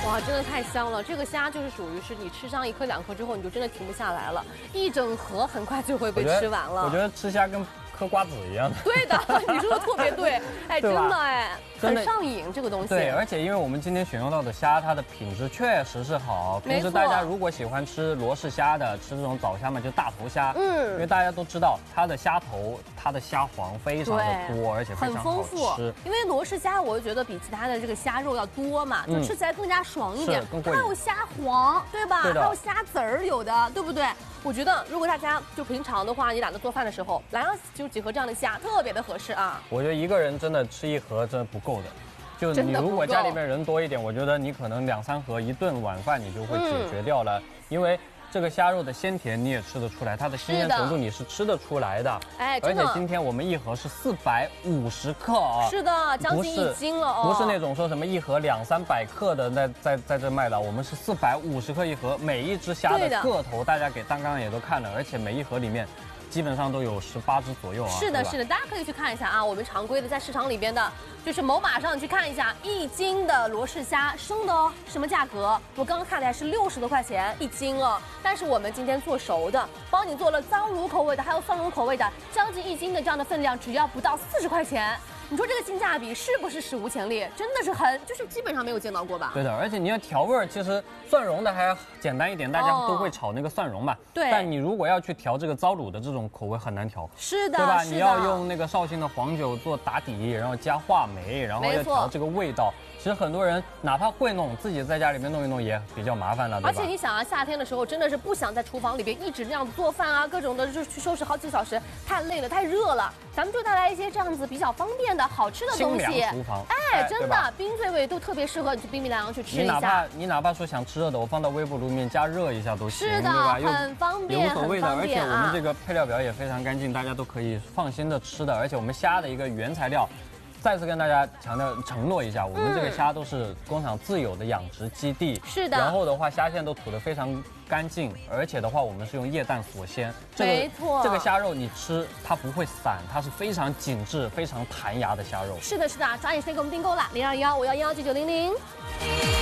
哇，真的太香了！这个虾就是属于是你吃上1颗2颗之后，你就真的停不下来了，一整盒很快就会被吃完了。 我觉得吃虾跟嗑瓜子一样的。 对的，你说的特别对，哎，真的哎，很上瘾这个东西。 对，而且因为我们今天选用到的虾，它的品质确实是好。平时大家如果喜欢吃罗氏虾的，吃这种早虾嘛，就大头虾，因为大家都知道它的虾头、它的虾黄非常的多，而且非常好吃。 因为罗氏虾，我就觉得比其他的这个虾肉要多嘛，就吃起来更加爽一点。它还有虾黄，对吧？还有虾籽儿，有的，对不对？我觉得如果大家就平常的话，你懒得做饭的时候，来上就几盒这样的虾，特别的合适啊。 我觉得一个人真的吃1盒真的不够的。就你如果家里面人多一点，我觉得你可能2、3盒一顿晚饭你就会解决掉了，因为这个虾肉的鲜甜你也吃得出来，它的新鲜程度你是吃得出来的。 哎， 而且今天我们1盒是450克啊， 是的，将近1斤了哦。 不是那种说什么1盒200、300克的在这卖的，我们是450克1盒，每一只虾的个头大家刚刚也都看了，而且每1盒里面基本上都有18只左右啊。 是的，是的，大家可以去看一下啊，我们常规的在市场里边的，就是某马上去看一下1斤的罗氏虾生的哦，什么价格？我刚刚看的还是60多块钱1斤哦，但是我们今天做熟的，帮你做了脏卤口味的，还有蒜蓉口味的，将近1斤的这样的分量，只要不到40块钱。你说这个性价比是不是史无前例？真的是就是基本上没有见到过吧？ 对的，而且你要调味儿，其实蒜蓉的还简单一点，大家都会炒那个蒜蓉嘛。 对。 但你如果要去调这个糟卤的这种口味很难调。 是的， 对吧？你要用那个绍兴的黄酒做打底，然后加话梅，然后要调这个味道。其实很多人哪怕会弄，自己在家里面弄一弄也比较麻烦了，对吧？ 而且你想啊，夏天的时候真的是不想在厨房里边一直那样子做饭啊，各种的就是去收拾好几个小时，太累了，太热了。咱们就带来一些这样子比较方便的好吃的东西。 清凉厨房。 哎，真的，冰醉味都特别适合你去冰冰凉凉去吃一下。 你哪怕说想吃热的，我放到微波炉里面加热一下都行， 是的， 对吧？ 很方便， 也无所谓的。而且我们这个个配料表也非常干净，大家都可以放心的吃的。而且我们虾的一个原材料。再次跟大家承诺一下，我们这个虾都是工厂自有的养殖基地， 是的。 然后的话，虾线都吐得非常干净，而且的话，我们是用液氮锁鲜， 没错。 这个虾肉你吃它不会散，它是非常紧致、非常弹牙的虾肉。 是的，是的，抓紧时间给我们订购啦，0215511990。